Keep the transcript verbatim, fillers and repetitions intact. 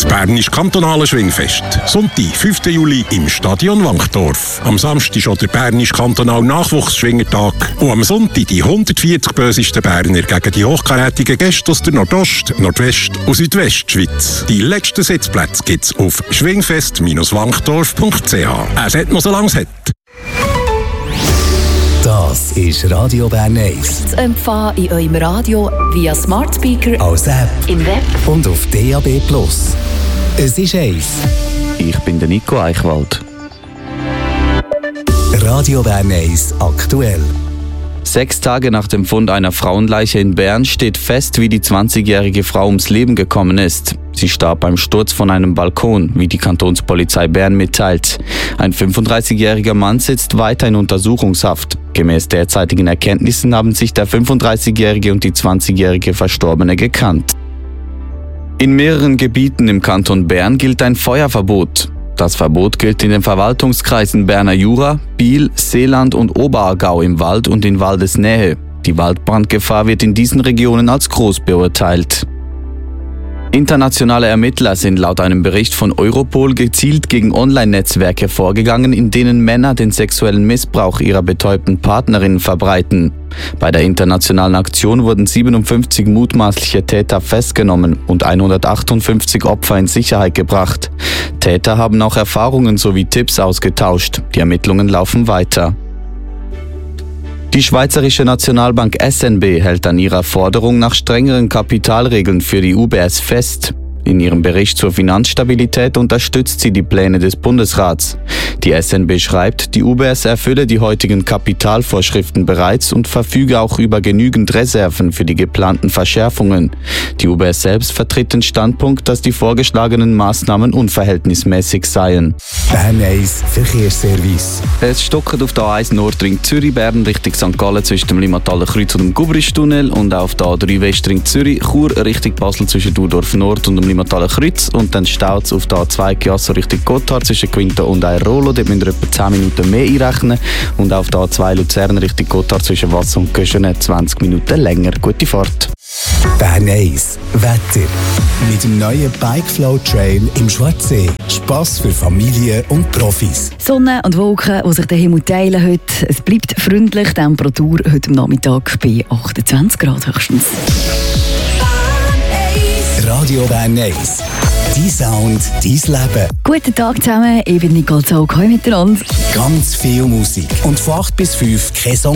Das Bernisch Kantonale Schwingfest. Sonntag, fünften Juli im Stadion Wankdorf. Am Samstag schon der Bernisch Kantonal Nachwuchsschwingertag. Und am Sonntag die hundertvierzig bösesten Berner gegen die hochkarätigen Gäste aus der Nordost-, Nordwest- und Südwestschweiz. Die letzten Sitzplätze gibt es auf schwingfest wankdorf punkt c h. Es hat noch so lange es hat. Das ist Radio Bern eins. Zu empfangen in eurem Radio via Smart Speaker, als App im Web und auf D A B plus. Es ist eins. Ich bin der Nico Eichwald. Radio Bern eins aktuell. Sechs Tage nach dem Fund einer Frauenleiche in Bern steht fest, wie die zwanzigjährige Frau ums Leben gekommen ist. Sie starb beim Sturz von einem Balkon, wie die Kantonspolizei Bern mitteilt. Ein fünfunddreißigjähriger Mann sitzt weiter in Untersuchungshaft. Gemäß derzeitigen Erkenntnissen haben sich der fünfunddreißigjährige und die zwanzigjährige Verstorbene gekannt. In mehreren Gebieten im Kanton Bern gilt ein Feuerverbot. Das Verbot gilt in den Verwaltungskreisen Berner Jura, Biel, Seeland und Oberaargau im Wald und in Waldesnähe. Die Waldbrandgefahr wird in diesen Regionen als groß beurteilt. Internationale Ermittler sind laut einem Bericht von Europol gezielt gegen Online-Netzwerke vorgegangen, in denen Männer den sexuellen Missbrauch ihrer betäubten Partnerinnen verbreiten. Bei der internationalen Aktion wurden siebenundfünfzig mutmaßliche Täter festgenommen und hundertachtundfünfzig Opfer in Sicherheit gebracht. Täter haben auch Erfahrungen sowie Tipps ausgetauscht. Die Ermittlungen laufen weiter. Die Schweizerische Nationalbank S N B hält an ihrer Forderung nach strengeren Kapitalregeln für die U B S fest. In ihrem Bericht zur Finanzstabilität unterstützt sie die Pläne des Bundesrats. Die S N B schreibt, die U B S erfülle die heutigen Kapitalvorschriften bereits und verfüge auch über genügend Reserven für die geplanten Verschärfungen. Die U B S selbst vertritt den Standpunkt, dass die vorgeschlagenen Maßnahmen unverhältnismäßig seien. Bern eins Verkehrsservice. Es stockt auf der A eins Nordring Zürich-Bern Richtung Sankt Gallen zwischen dem Limmataler Kreuz und dem Gubristunnel und auf der A drei Westring Zürich Chur Richtung Basel zwischen Durdorf Nord und dem Limmataler Kreuz und dann staut es auf der A zwei Chiasso Richtung Gotthard zwischen Quinto und Airolo. Dort müssen wir etwa zehn Minuten mehr einrechnen und auf der A zwei Luzern Richtung Gotthard zwischen Wasser und Köschene zwanzig Minuten länger. Gute Fahrt. Bern eins Wetter. Mit dem neuen Bikeflow Trail im Schwarzsee. Spass für Familie und Profis. Sonne und Wolken, die sich den Himmel teilen heute. Es bleibt freundlich. Temperatur heute am Nachmittag bei achtundzwanzig Grad höchstens. Radio Bern eins. Dein Sound, dein Leben. Guten Tag zusammen, ich bin Nicole Zog. Hallo miteinander. Ganz viel Musik. Und von acht bis fünf kein Song.